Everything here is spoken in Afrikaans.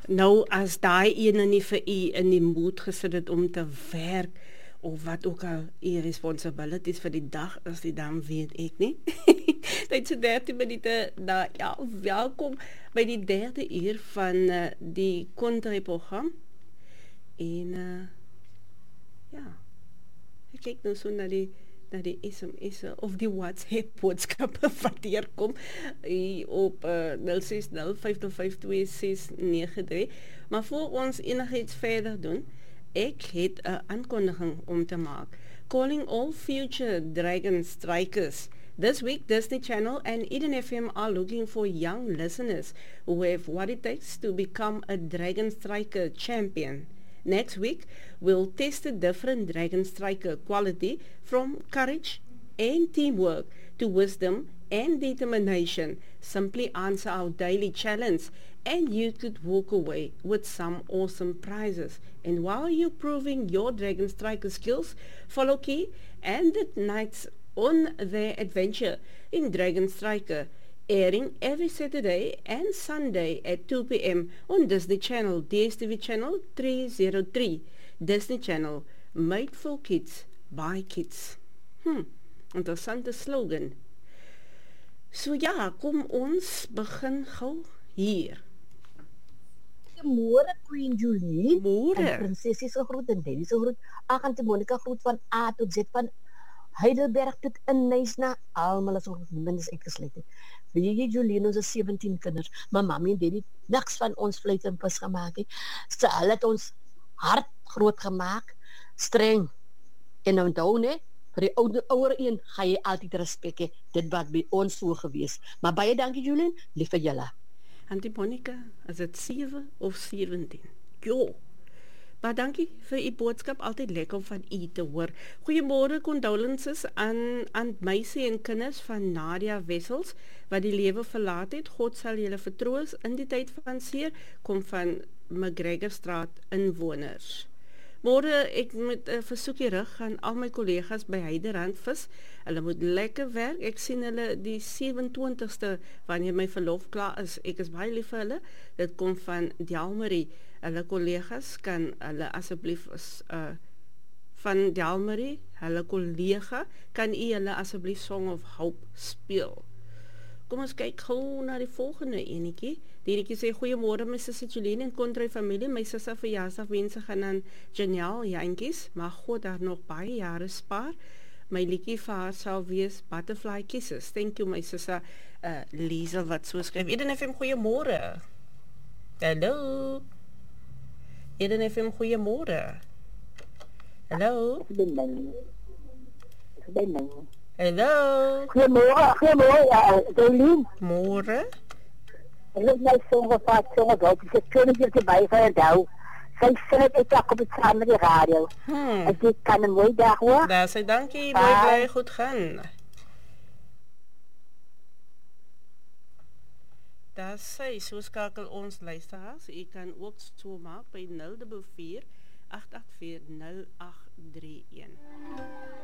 Nou, as daai ene nie vir u in die moed gesit het om te werk, of wat ook al u responsibilities vir die dag is, dan weet ek nie. Dit is 13 minute na, ja, welkom by die derde uur van die Country-program. En ja, ek kyk nou so na die SMS'e of die WhatsApp-boodskappe wat hier kom op 060-505-2693. Maar voor ons enigiets verder doen, ek het 'n aankondiging om te maak. Calling all future Dragon Strikers. This week, Disney Channel and Eden FM are looking for young listeners who have what it takes to become a Dragon Striker champion. Next week, we'll test a different Dragon Striker quality from courage and teamwork to wisdom and determination. Simply answer our daily challenge and you could walk away with some awesome prizes. And while you're proving your Dragon Striker skills, follow Key and the Knights on their adventure in Dragon Striker, airing every Saturday and Sunday at 2 p.m. on Disney Channel, DSTV Channel 303. Disney Channel, made for kids, by kids. Interessante slogan. So ja, kom ons begin gou hier. Goeiemôre Queen Julie. Môre. En Prinsesie se groet en Denny se groet. Agent Monica groet van A tot Z van Heidelberg tot in Nysna. Almal is ons minstens uitgesluit. Weet jy Julie, ons is 17 kinders. Maar mami en daddy niks van ons vleis en vis gemaak het. Hulle het ons hart groot gemaak, streng. En onthou net, vir die ouer een gaan jy altyd respek hê. Dit wat by ons so gewees. Maar baie dankie Julie, lief vir julle. Auntie Monica, is dit 7 of 17? Jo. Maar dankie vir u boodskap, altyd lekker om van u te hoor. Goeiemôre, condolences aan meisie en kinders van Nadia Wessels, wat die lewe verlaat het. God sal julle vertroos in die tyd van seer, kom van McGregorstraat inwoners. Môre, ek moet 'n versoekie rig aan al my kollegas by Heiderand Vis. Hulle moet lekker werk. Ek sien hulle die 27ste wanneer my verlof klaar is. Ek is baie lief vir hulle. Dit kom van Delmarie. Hulle kollegas kan hulle asseblief van Delmarie, hulle kollega, kan u hulle asseblief Song of Hope speel. Kom ons kyk gou na die volgende enetjie. Dieretjie sê, goeiemôre my sussie Jolene en Country familie. My sussie verjaarsdagwense gaan aan Janelle Jantjies. Mag God daar nog baie jare spaar. My liedjie vir haar sal wees Butterfly Kisses. Thank you my sussie Liesel wat so skryf. Eden FM, goeiemôre. Hallo. Eden FM, goeiemôre. Hallo. Hallo. Goeiemôre, Jolien. Môre. Ek het my songevat, ek het toen hier erbij van het douw. Sy sê het ek op het saam met die radio. Ek kan een mooie dag hoor. Daar sê dankie, mooi goed gaan. Daar sê, so skakel ons luisteraars. U kan ook so maak by 044 884 0831.